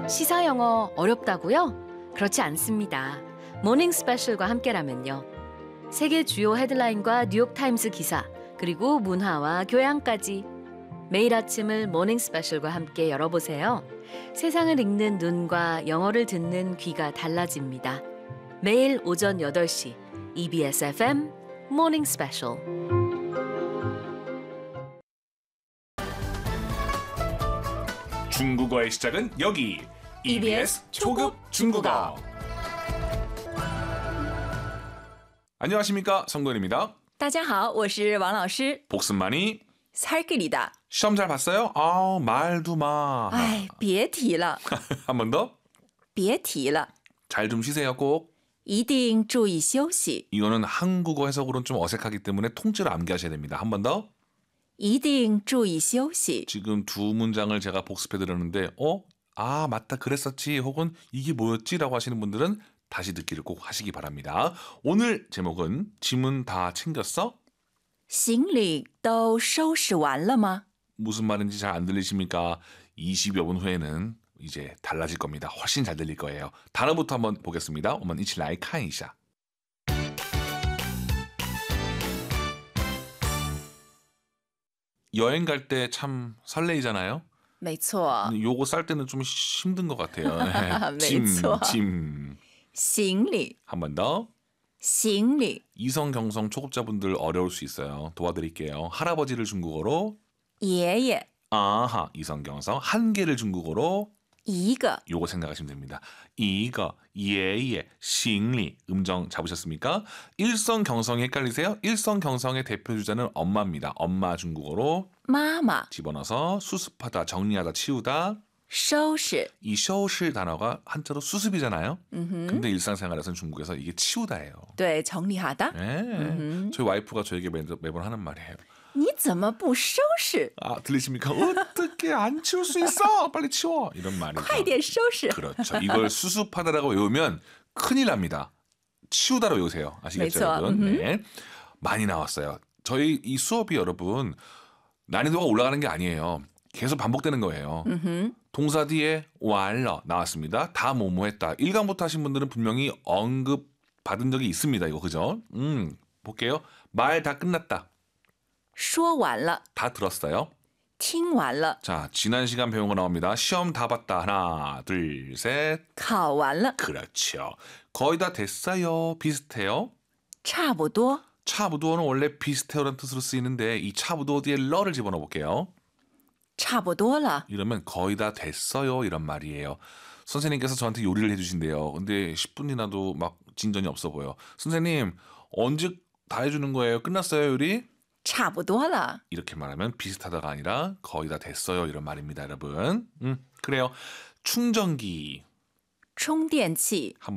시사 영어 어렵다고요? 그렇지 않습니다. 모닝 스페셜과 함께라면요. 세계 주요 헤드라인과 뉴욕타임스 기사, 그리고 문화와 교양까지 매일 아침을 모닝 스페셜과 함께 열어보세요. 세상을 읽는 눈과 영어를 듣는 귀가 달라집니다. 매일 오전 8시 EBS FM 모닝 스페셜. 중국어의 시작은 여기 EBS 초급 중국어. 안녕하십니까, 성도입니다. 大家好，我是王老师。 복습 많이 살길이다. 시험 잘 봤어요? 말도 마. 哎，别提了， 한 번 더. 别提了， 잘 좀 쉬세요, 꼭. 一定注意休息， 이거는 한국어 해석으로는 좀 어색하기 때문에 통째로 암기하셔야 됩니다. 한 번 더. 一定注意休息。 지금 두 문장을 제가 복습해 드렸는데 맞다 그랬었지 혹은 이게 뭐였지 라고 하시는 분들은 다시 듣기를 꼭 하시기 바랍니다. 오늘 제목은 짐은 다 챙겼어? 行李都收拾完了吗？ 무슨 말인지 잘 안 들리십니까? 20여 분 후에는 이제 달라질 겁니다. 훨씬 잘 들릴 거예요. 단어부터 한번 보겠습니다. 我们一起来看一下. 여행 갈 때 참 설레이잖아요. 没错， 요거 쌀 때는 좀 힘든 것 같아요. 매错. 짐. 行李， 한 번 더. 行李， 이성 경성 초급자분들 어려울 수 있어요. 도와드릴게요. 할아버지를 중국어로 爷爷， 아하 이성 경성 한 개를 중국어로 一个， 요거 생각하시면 됩니다. 이거 예예 싱리 음정 잡으셨습니까? 일성 경성이 헷갈리세요? 일성 경성의 대표 주자는 엄마입니다. 엄마 중국어로 妈妈， 집어넣어서 수습하다, 정리하다, 치우다. 收拾， 이 쇼실 단어가 한자로 수습이잖아요. 嗯哼， 근데 일상생활에서는 중국에서 이게 치우다예요. 对，整理好的。 네. 저희 와이프가 저에게 매번 하는 말이에요. 你怎么不收拾？ 들리십니까? 어떻게 안 치울 수 있어? 빨리 치워. 이런 말이죠. 快点收拾。 그렇죠. 이걸 수습하다라고 외우면 큰일 납니다. 치우다로 외우세요. 아시겠죠, 그렇죠. 여러분? 네. 많이 나왔어요. 저희 이 수업이 여러분 난이도가 올라가는 게 아니에요. 계속 반복되는 거예요. 동사 뒤에 완러 나왔습니다. 다 뭐뭐했다. 1강부터 하신 분들은 분명히 언급 받은 적이 있습니다. 이거 그죠? 볼게요. 말 다 끝났다. 说完了， 다 들었어요. 听完了， 자, 지난 시간 배운 거 나옵니다. 시험 다 봤다. 하나, 둘, 셋. 考完了， 그렇죠. 거의 다 됐어요. 비슷해요. 差不多， 차부도어는 원래 비슷해요라는 뜻으로 쓰이는데 이 차부도어 뒤에 러를 집어넣어 볼게요. 差不多了。 이러면 거의 다 됐어요 이런 말이에요. 선생님께서 저한테 요리를 해주신대요. 근데 10분 지나도 막 진전이 없어 보여. 선생님 언제 다 해주는 거예요? 끝났어요 요리? 差不多了。 이렇게 말하면 비슷하다가 아니라 거의 다 됐어요 이런 말입니다 여러분. 그래요. 충전기. 充电器。